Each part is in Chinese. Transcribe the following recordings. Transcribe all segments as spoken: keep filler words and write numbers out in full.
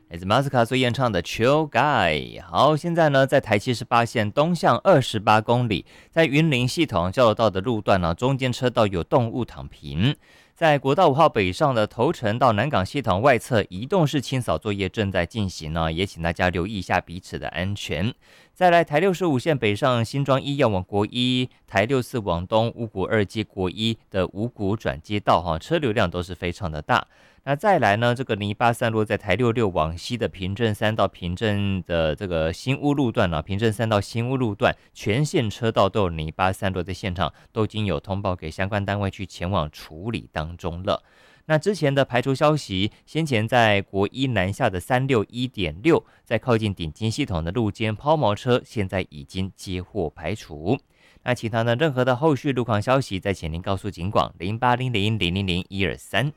来自马斯卡所演唱的 Chill Guy。 好，现在呢在台七十八线东向二十八公里，在云林系统交流道的路段呢，中间车道有动物躺平。在国道五号北上的头城到南港系统外侧移动式清扫作业正在进行呢，也请大家留意一下彼此的安全。再来，台六十五线北上新庄一要往国一，台六四往东五股二接国一的五股转接道哈，车流量都是非常的大。那再来呢，这个泥巴散落在台六六往西的平镇三到平镇的这个新屋路段呢、啊，平镇三到新屋路段全线车道都有泥巴散落，在现场都已经有通报给相关单位去前往处理当中了。那之前的排除消息，先前在国一南下的三六一点六，在靠近顶尖系统的路肩抛锚车，现在已经接获排除。那其他的任何的后续路况消息，再请您告诉警广零八零零零零零一二三。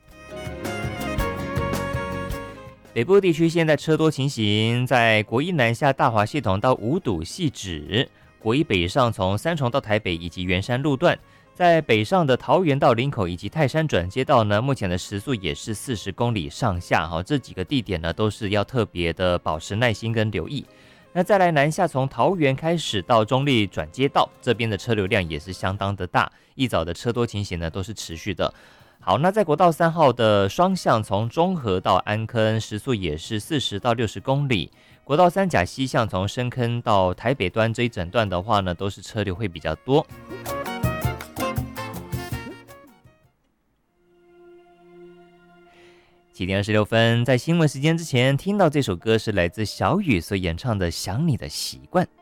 北部地区现在车多情形，在国一南下大华系统到五堵细指，国一北上从三重到台北以及圆山路段，在北上的桃园到林口以及泰山转接道呢，目前的时速也是四十公里上下哈，这几个地点呢都是要特别的保持耐心跟留意。那再来南下，从桃园开始到中立转接道，这边的车流量也是相当的大，一早的车多情形呢都是持续的。好，那在国道三号的双向从中和到安坑，时速也是四十到六十公里。国道三甲西向从深坑到台北端这一整段的话呢，都是车流会比较多。七点二十六分，在新闻时间之前听到这首歌是来自小雨所演唱的《想你的习惯》。